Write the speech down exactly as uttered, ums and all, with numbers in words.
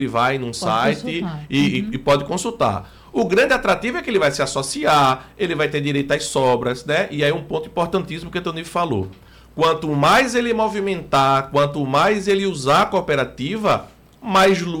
ele vai num pode site e, uhum. e, e pode consultar. O grande atrativo é que ele vai se associar, ele vai ter direito às sobras, né? E aí um ponto importantíssimo que o Tony falou. Quanto mais ele movimentar, quanto mais ele usar a cooperativa, mais lucro